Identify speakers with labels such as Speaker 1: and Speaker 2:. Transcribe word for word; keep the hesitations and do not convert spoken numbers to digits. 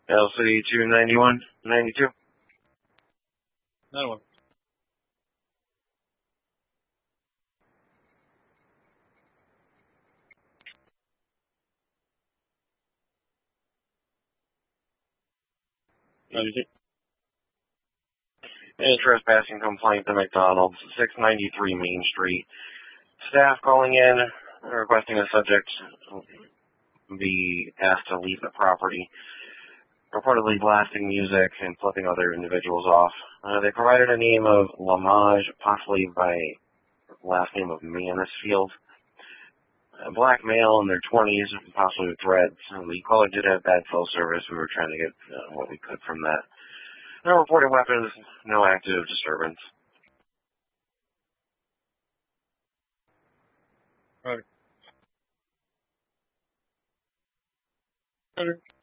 Speaker 1: L C two ninety-one ninety-two.
Speaker 2: ninety-one. ninety-two.
Speaker 1: A trespassing complaint to McDonald's, six ninety-three Main Street. Staff calling in, requesting a subject be asked to leave the property, reportedly blasting music and flipping other individuals off. Uh, they provided a name of Lamage, possibly by last name of Manisfield. A black male in their twenties, possibly with dreads. Um, the caller did have bad cell service. We were trying to get uh, what we could from that. No reported weapons, no active disturbance.
Speaker 2: Right. Okay.